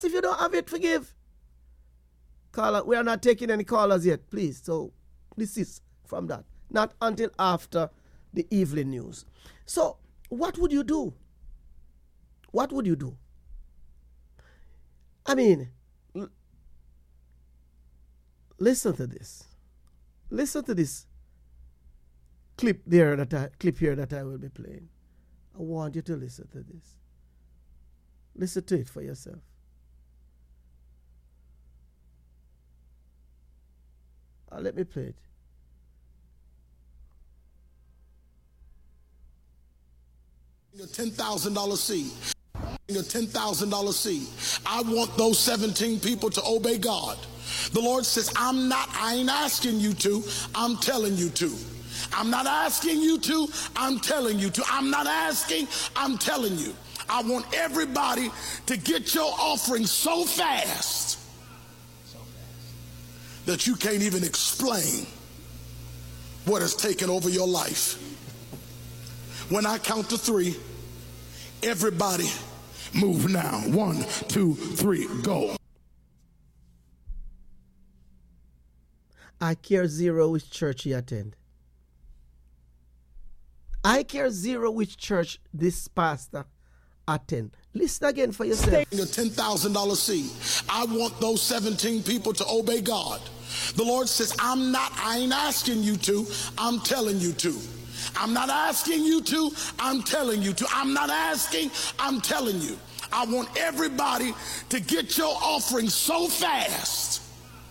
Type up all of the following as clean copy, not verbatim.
If you don't have it, forgive. Caller, we are not taking any callers yet, please. So desist from that. Not until after the evening news. So what would you do? What would you do? I mean, listen to this. Listen to this clip here that I will be playing. I want you to listen to this. Listen to it for yourself. Let me play it. A $10,000 seed. A $10,000 seed. I want those 17 people to obey God. The Lord says, I ain't asking you to, I'm telling you to. I'm not asking you to, I'm telling you to. I'm not asking, I'm telling you. I want everybody to get your offering so fast that you can't even explain what has taken over your life. When I count to 3, everybody move now. 1, 2, 3, go. I care zero which church you attend. I care zero which church this pastor attend. Listen again for yourself. A $10,000 seed. I want those 17 people to obey God. The Lord says, I ain't asking you to, I'm telling you to. I'm not asking you to, I'm telling you to. I'm not asking, I'm telling you. I want everybody to get your offering so fast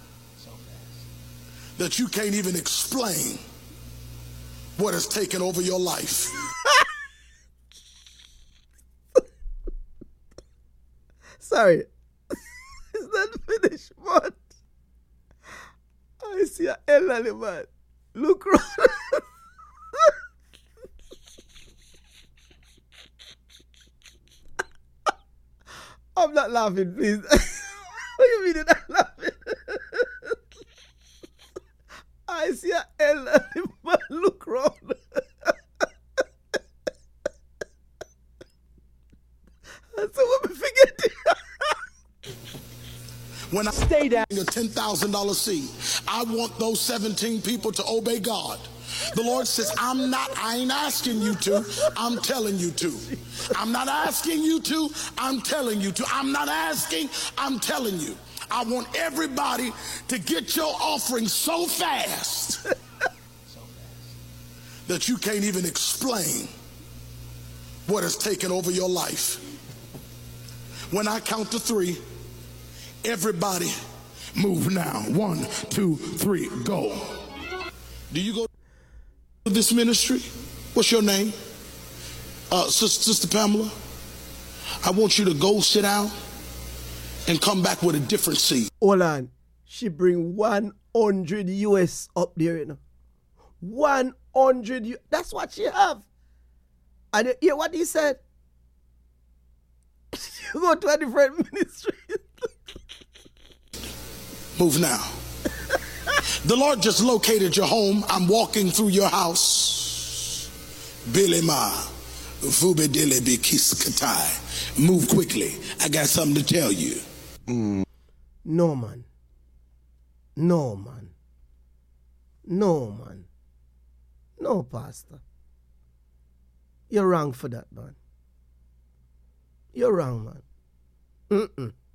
that you can't even explain what has taken over your life. Sorry. It's not finished, but I see an elderly man. Look around. I'm not laughing, please. What do you mean you're not laughing? I see an elderly man. Look around. That's what we forget. When I stay down a $10,000 seed, I want those 17 people to obey God. The Lord says, I ain't asking you to, I'm telling you to. I'm not asking you to, I'm telling you to. I'm not asking, I'm telling you. I want everybody to get your offering so fast that you can't even explain what has taken over your life. When I count to 3, everybody move now. 1, 2, 3, go. Do you go to this ministry? What's your name? Sister Pamela. I want you to go sit down and come back with a different seed. Hold on. She bring 100 US up there, you know. 100 US. That's what she have. And you hear what he said? You go to a different ministry. Move now. The Lord just located your home. I'm walking through your house. Bilima, Fubedele Bikiskatai. Move quickly. I got something to tell you. No, man. No, man. No, man. No, Pastor. You're wrong for that, man. You're wrong, man.